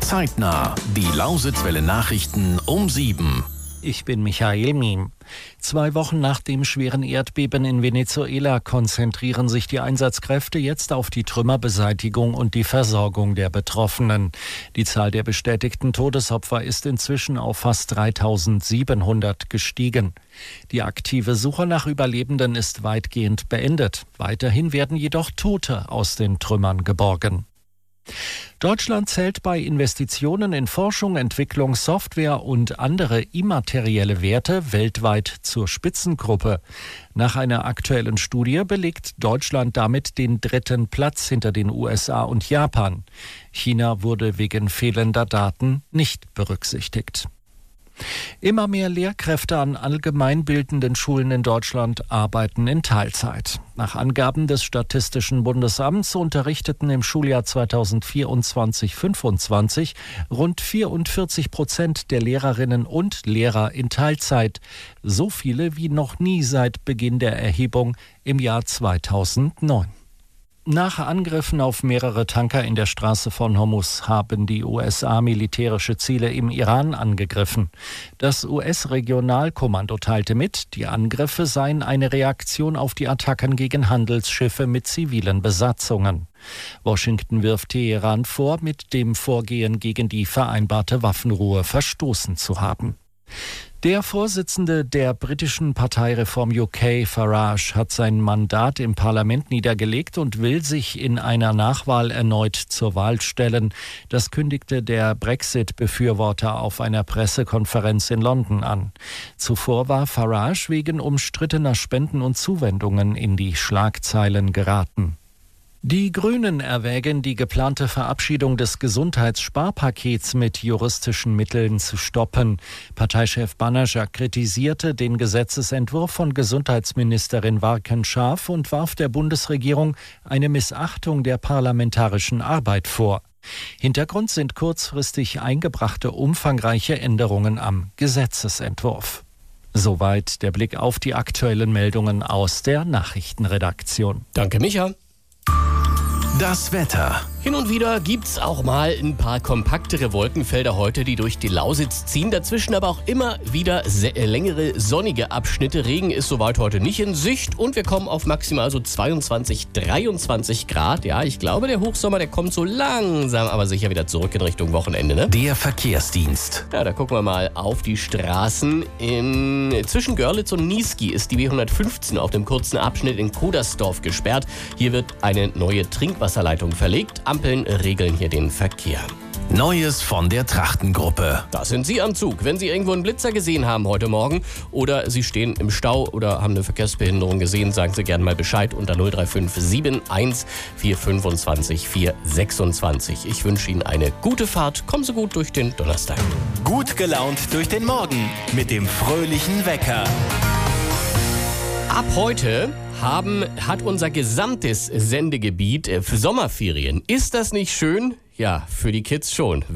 Zeitnah. Die Lausitzwelle Nachrichten um 7. Ich bin Michael Miem. 2 Wochen nach dem schweren Erdbeben in Venezuela konzentrieren sich die Einsatzkräfte jetzt auf die Trümmerbeseitigung und die Versorgung der Betroffenen. Die Zahl der bestätigten Todesopfer ist inzwischen auf fast 3.700 gestiegen. Die aktive Suche nach Überlebenden ist weitgehend beendet. Weiterhin werden jedoch Tote aus den Trümmern geborgen. Deutschland zählt bei Investitionen in Forschung, Entwicklung, Software und andere immaterielle Werte weltweit zur Spitzengruppe. Nach einer aktuellen Studie belegt Deutschland damit den 3. Platz hinter den USA und Japan. China wurde wegen fehlender Daten nicht berücksichtigt. Immer mehr Lehrkräfte an allgemeinbildenden Schulen in Deutschland arbeiten in Teilzeit. Nach Angaben des Statistischen Bundesamts unterrichteten im Schuljahr 2024/25 rund 44% der Lehrerinnen und Lehrer in Teilzeit. So viele wie noch nie seit Beginn der Erhebung im Jahr 2009. Nach Angriffen auf mehrere Tanker in der Straße von Hormuz haben die USA militärische Ziele im Iran angegriffen. Das US-Regionalkommando teilte mit, die Angriffe seien eine Reaktion auf die Attacken gegen Handelsschiffe mit zivilen Besatzungen. Washington wirft Teheran vor, mit dem Vorgehen gegen die vereinbarte Waffenruhe verstoßen zu haben. Der Vorsitzende der britischen Partei Reform UK, Farage, hat sein Mandat im Parlament niedergelegt und will sich in einer Nachwahl erneut zur Wahl stellen. Das kündigte der Brexit-Befürworter auf einer Pressekonferenz in London an. Zuvor war Farage wegen umstrittener Spenden und Zuwendungen in die Schlagzeilen geraten. Die Grünen erwägen, die geplante Verabschiedung des Gesundheitssparpakets mit juristischen Mitteln zu stoppen. Parteichef Banajak kritisierte den Gesetzesentwurf von Gesundheitsministerin Warken Scharf und warf der Bundesregierung eine Missachtung der parlamentarischen Arbeit vor. Hintergrund sind kurzfristig eingebrachte umfangreiche Änderungen am Gesetzesentwurf. Soweit der Blick auf die aktuellen Meldungen aus der Nachrichtenredaktion. Danke, Micha. Das Wetter. Hin und wieder gibt's auch mal ein paar kompaktere Wolkenfelder heute, die durch die Lausitz ziehen. Dazwischen aber auch immer wieder längere sonnige Abschnitte. Regen ist soweit heute nicht in Sicht und wir kommen auf maximal so 22, 23 Grad. Ja, ich glaube, der Hochsommer, der kommt so langsam, aber sicher wieder zurück in Richtung Wochenende, ne? Der Verkehrsdienst. Ja, da gucken wir mal auf die Straßen. Zwischen Görlitz und Niesky ist die B115 auf dem kurzen Abschnitt in Kodersdorf gesperrt. Hier wird eine neue Trinkwasserleitung verlegt. Ampeln regeln hier den Verkehr. Neues von der Trachtengruppe. Da sind Sie am Zug. Wenn Sie irgendwo einen Blitzer gesehen haben heute Morgen oder Sie stehen im Stau oder haben eine Verkehrsbehinderung gesehen, sagen Sie gerne mal Bescheid unter 035 71 425 426. Ich wünsche Ihnen eine gute Fahrt. Kommen Sie gut durch den Donnerstag. Gut gelaunt durch den Morgen mit dem fröhlichen Wecker. Ab heute hat unser gesamtes Sendegebiet für Sommerferien. Ist das nicht schön? Ja, für die Kids schon.